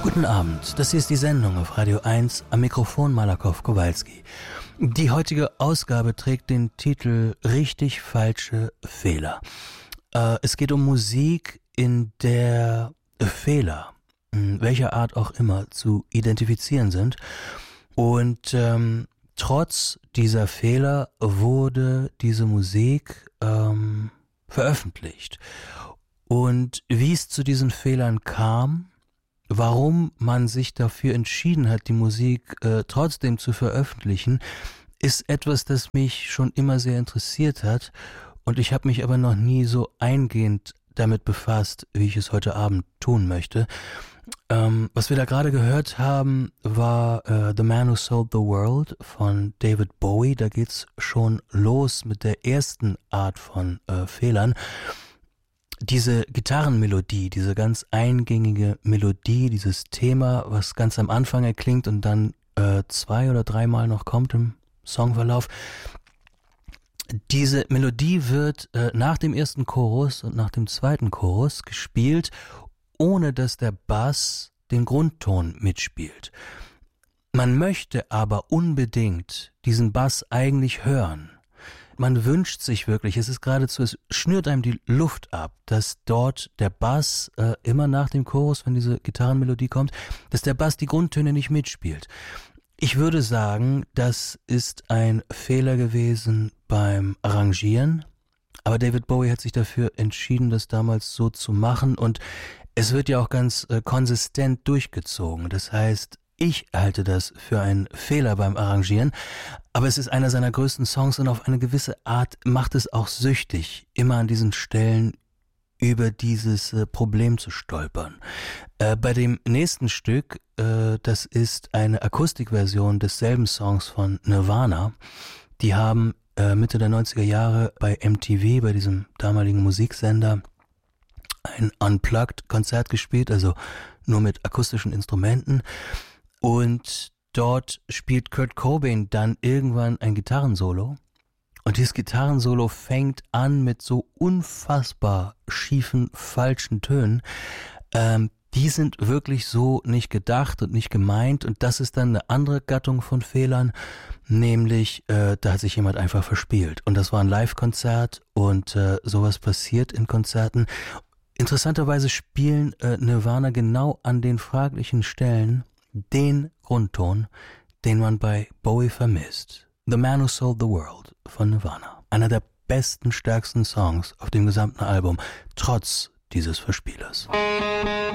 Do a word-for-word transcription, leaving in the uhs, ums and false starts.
Guten Abend, das hier ist die Sendung auf Radio eins, am Mikrofon Malakow Kowalski. Die heutige Ausgabe trägt den Titel Richtig falsche Fehler. Äh, es geht um Musik, in der Fehler, welcher Art auch immer, zu identifizieren sind. Und ähm, trotz dieser Fehler wurde diese Musik ähm, veröffentlicht. Und wie es zu diesen Fehlern kam, warum man sich dafür entschieden hat, die Musik äh, trotzdem zu veröffentlichen, ist etwas, das mich schon immer sehr interessiert hat. Und ich habe mich aber noch nie so eingehend damit befasst, wie ich es heute Abend tun möchte. Ähm, was wir da gerade gehört haben, war äh, The Man Who Sold the World von David Bowie. Da geht's schon los mit der ersten Art von äh, Fehlern. Diese Gitarrenmelodie, diese ganz eingängige Melodie, dieses Thema, was ganz am Anfang erklingt und dann äh, zwei oder dreimal noch kommt im Songverlauf. Diese Melodie wird äh, nach dem ersten Chorus und nach dem zweiten Chorus gespielt, ohne dass der Bass den Grundton mitspielt. Man möchte aber unbedingt diesen Bass eigentlich hören. Man wünscht sich wirklich, es ist geradezu, es schnürt einem die Luft ab, dass dort der Bass äh, immer nach dem Chorus, wenn diese Gitarrenmelodie kommt, dass der Bass die Grundtöne nicht mitspielt. Ich würde sagen, das ist ein Fehler gewesen beim Arrangieren, aber David Bowie hat sich dafür entschieden, das damals so zu machen und es wird ja auch ganz äh, konsistent durchgezogen. Das heißt, ich halte das für einen Fehler beim Arrangieren, aber es ist einer seiner größten Songs und auf eine gewisse Art macht es auch süchtig, immer an diesen Stellen über dieses äh, Problem zu stolpern. Äh, bei dem nächsten Stück, äh, das ist eine Akustikversion desselben Songs von Nirvana. Die haben äh, Mitte der neunziger Jahre bei M T V, bei diesem damaligen Musiksender, ein Unplugged-Konzert gespielt, also nur mit akustischen Instrumenten. Und dort spielt Kurt Cobain dann irgendwann ein Gitarrensolo. Und dieses Gitarrensolo fängt an mit so unfassbar schiefen, falschen Tönen. Ähm, die sind wirklich so nicht gedacht und nicht gemeint. Und das ist dann eine andere Gattung von Fehlern, nämlich äh, da hat sich jemand einfach verspielt. Und das war ein Live-Konzert und äh, sowas passiert in Konzerten. Interessanterweise spielen äh, Nirvana genau an den fraglichen Stellen den Grundton, den man bei Bowie vermisst. The Man Who Sold the World von Nirvana. Einer der besten, stärksten Songs auf dem gesamten Album, trotz dieses Verspielers.